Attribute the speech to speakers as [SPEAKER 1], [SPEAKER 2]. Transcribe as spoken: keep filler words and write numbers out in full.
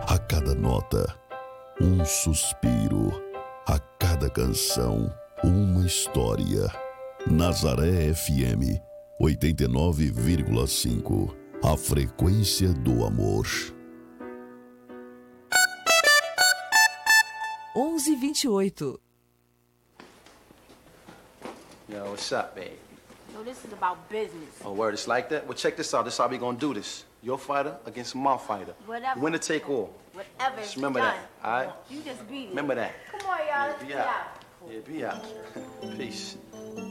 [SPEAKER 1] a cada nota, um suspiro, a cada canção, uma história. Nazaré F M oitenta e nove vírgula cinco, a frequência do amor.
[SPEAKER 2] onze e vinte e oito.
[SPEAKER 3] Yo, what's up, babe?
[SPEAKER 4] No, this is about business.
[SPEAKER 3] Oh, word, it's like that? Well, check this out. This is how we gonna do this. Your fighter against my fighter.
[SPEAKER 4] Whatever.
[SPEAKER 3] Winner take all.
[SPEAKER 4] Whatever.
[SPEAKER 3] Just remember
[SPEAKER 4] done.
[SPEAKER 3] that, all right?
[SPEAKER 4] You just beat it.
[SPEAKER 3] Remember that.
[SPEAKER 4] Come on, y'all. Let's
[SPEAKER 3] be
[SPEAKER 4] get
[SPEAKER 3] out.
[SPEAKER 4] out.
[SPEAKER 3] Yeah, be out. Peace.